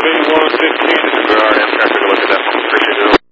Activate 115. This is Ferrari. I'm trying to take a look at that one. Appreciate it.